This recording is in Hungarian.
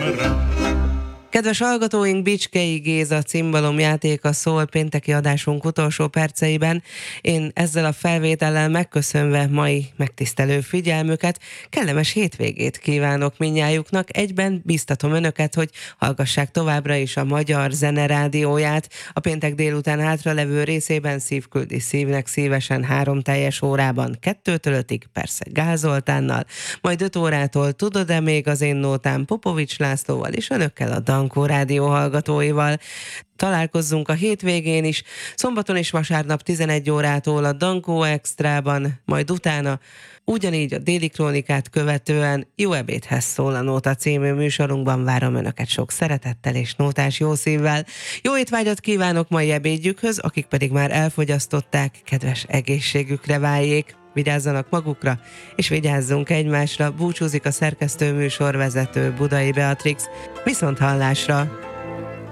Kedves hallgatóink, Bicskei Géza cimbalomjátéka szól pénteki adásunk utolsó perceiben. Én ezzel a felvétellel megköszönve mai megtisztelő figyelmüket, kellemes hétvégét kívánok mindnyájuknak. Egyben biztatom önöket, hogy hallgassák továbbra is a Magyar Zene Rádióját. A péntek délután hátralevő részében Szív küldi szívnek szívesen 3 teljes órában 2-től 5-ig, persze Gál Zoltánnal, majd 5 órától Tudod-e még az én nótám Popovics Lászlóval és önökkel a Dankó Rádió hallgatóival. Találkozzunk a hétvégén is, szombaton és vasárnap 11 órától a Dankó Extrában, majd utána ugyanígy a Déli Krónikát követően Jó ebédhez szól a Nóta című műsorunkban. Várom önöket sok szeretettel és nótás jó szívvel. Jó étvágyat kívánok mai ebédjükhöz, akik pedig már elfogyasztották, kedves egészségükre váljék. Vigyázzanak magukra, és vigyázzunk egymásra. Búcsúzik a szerkesztő műsorvezető, Budai Beatrix. Viszont hallásra!